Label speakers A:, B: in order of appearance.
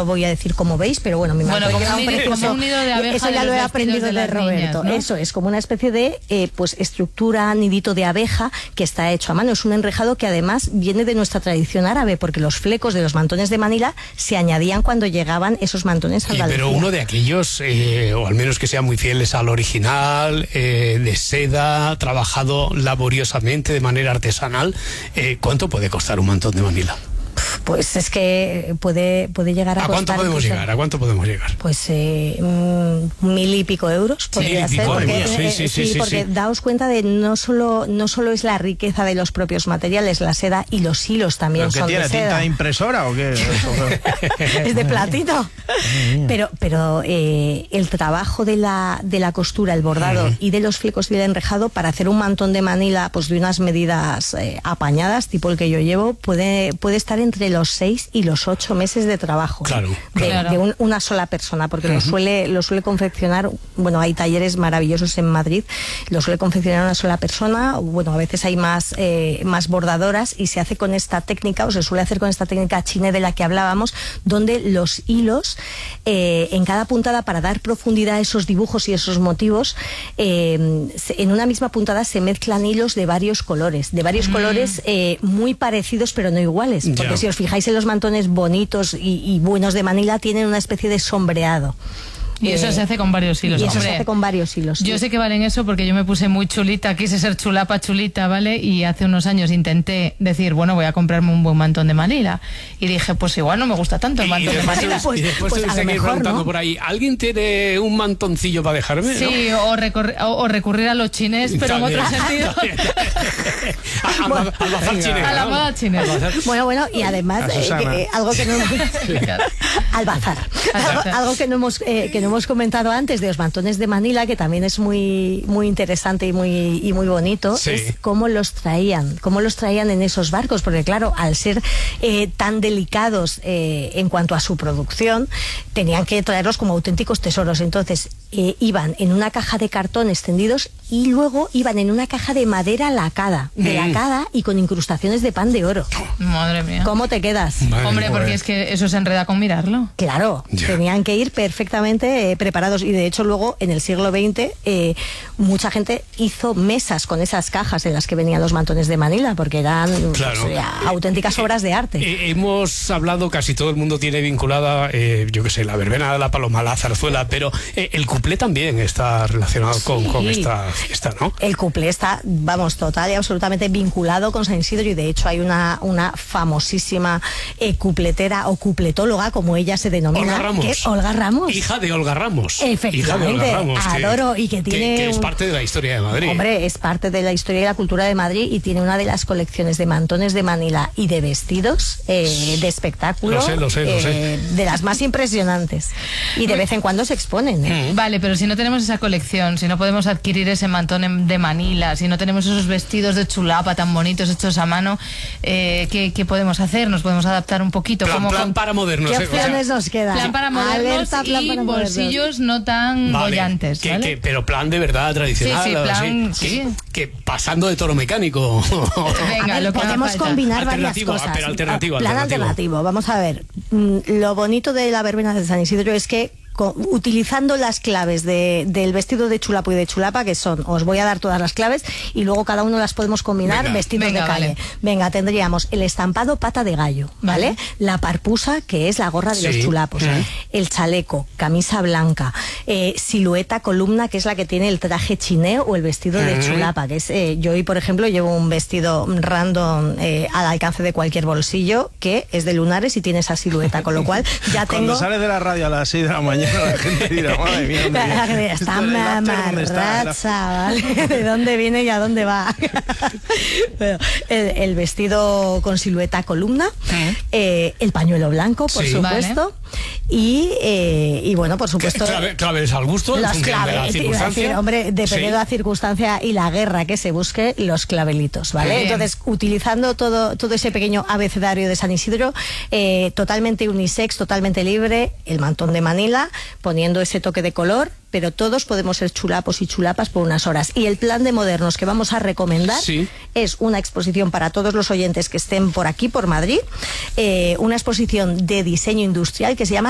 A: lo voy a decir como veis, pero bueno, mi madre
B: como un nido de abeja.
A: Eso ya lo he aprendido de Roberto, niñas, ¿no? Eso es como una especie de pues estructura, nidito de abeja que está hecho a mano. Es un enrejado que además viene de nuestra tradición árabe, porque los flecos de los mantones de Manila se añadían cuando llegaban esos mantones a Andalucía.
C: Pero uno de aquellos, o al menos que sean muy fieles al original, de seda, trabajado laboriosamente de manera artesanal, ¿cuánto puede costar un mantón de Manila?
A: Pues es que puede llegar a costar...
C: ¿A cuánto podemos llegar?
A: Pues 1.000 y pico euros podría ser. Porque daos cuenta de no solo es la riqueza de los propios materiales, la seda y los hilos también son de seda.
D: ¿Tiene tinta de impresora o qué?
A: Es de platino. Pero el trabajo de la costura, el bordado y de los flecos y el enrejado para hacer un mantón de Manila pues de unas medidas apañadas, tipo el que yo llevo, puede estar entre los 6 y los 8 meses de trabajo.
C: Claro.
A: De una sola persona, porque lo suele confeccionar, bueno, hay talleres maravillosos en Madrid, lo suele confeccionar una sola persona, bueno, a veces hay más bordadoras y se hace con esta técnica, o se suele hacer con esta técnica chiné de la que hablábamos, donde los hilos en cada puntada, para dar profundidad a esos dibujos y esos motivos, en una misma puntada se mezclan hilos de varios colores muy parecidos pero no iguales, porque si os fijáis en los mantones bonitos y buenos de Manila, tienen una especie de sombreado.
B: Y eso se hace con varios hilos.
A: Y eso se hace con varios hilos.
B: Yo sé que valen eso porque yo me puse muy chulita, quise ser chulita, ¿vale? Y hace unos años intenté decir, bueno, voy a comprarme un buen mantón de Manila. Y dije, pues igual no me gusta tanto el mantón de Manila.
C: Y después te seguir preguntando por ahí, ¿alguien tiene un mantoncillo para dejarme?
B: Sí, ¿no? o recurrir a los chinés, pero en otro sentido.
C: Al bazar chinés.
B: A la moda chinés.
A: Bueno, y además, algo que no... Al bazar. Algo que no hemos comentado antes de los mantones de Manila, que también es muy interesante y muy bonito, es cómo los traían en esos barcos, porque claro, al ser tan delicados en cuanto a su producción, tenían que traerlos como auténticos tesoros. Entonces iban en una caja de cartón extendidos y luego iban en una caja de madera lacada y con incrustaciones de pan de oro.
B: Madre mía.
A: ¿Cómo te quedas?
B: Hombre, porque es que eso se enreda con mirarlo.
A: Claro, tenían que ir perfectamente preparados, y de hecho luego en el siglo XX mucha gente hizo mesas con esas cajas en las que venían los mantones de Manila, porque eran auténticas obras de arte.
C: Hemos hablado, casi todo el mundo tiene vinculada, yo qué sé, la verbena, la paloma, la zarzuela, pero el cuplé también está relacionado con esta fiesta, ¿no?
A: El cuplé está, vamos, total y absolutamente vinculado con San Isidro, y de hecho hay una famosísima cupletera o cupletóloga, como ella se denomina, Olga Ramos.
C: Hija de Olga Ramos.
A: Efectivamente, adoro, y que tiene...
C: Que es parte de la historia de Madrid.
A: Hombre, es parte de la historia y la cultura de Madrid, y tiene una de las colecciones de mantones de Manila y de vestidos de espectáculo.
C: Lo sé.
A: De las más impresionantes. Y de vez en cuando se exponen.
B: Vale, pero si no tenemos esa colección, si no podemos adquirir ese mantón de Manila, si no tenemos esos vestidos de chulapa tan bonitos hechos a mano, ¿qué podemos hacer? ¿Nos podemos adaptar un poquito?
C: Plan para modernos.
A: ¿Qué opciones nos quedan?
B: Plan para modernos y bolsillos no tan bollantes, ¿vale?
C: Pero plan de verdad tradicional.
B: Sí, plan, sí.
C: Que pasando de toro mecánico.
A: Venga, lo podemos combinar varias cosas.
C: Pero alternativo.
A: Plan alternativo. Vamos a ver. Lo bonito de la verbena de San Isidro es que utilizando las claves del vestido de chulapo y de chulapa, que son, os voy a dar todas las claves y luego cada uno las podemos combinar, vestidos de calle. Vale. Venga, tendríamos el estampado pata de gallo, ¿vale? La parpusa, que es la gorra de los chulapos, el chaleco, camisa blanca, silueta columna, que es la que tiene el traje chiné o el vestido de chulapa, que es, yo hoy por ejemplo llevo un vestido random al alcance de cualquier bolsillo, que es de lunares y tiene esa silueta, con lo cual ya tengo...
D: Cuando sales de la radio a las 6 de la mañana, la gente dirá, madre mía,
A: está mamarracha, ¿vale? ¿De dónde viene y a dónde va? Bueno, el vestido con silueta columna, el pañuelo blanco, por supuesto, y bueno, por supuesto...
C: Claves al gusto,
A: las claves, de la circunstancia. Hombre, dependiendo de la circunstancia y la guerra que se busque, los clavelitos, ¿vale? Entonces, utilizando todo ese pequeño abecedario de San Isidro, totalmente unisex, totalmente libre, el mantón de Manila, poniendo ese toque de color, pero todos podemos ser chulapos y chulapas por unas horas. Y el plan de modernos que vamos a recomendar es una exposición para todos los oyentes que estén por aquí, por Madrid, una exposición de diseño industrial que se llama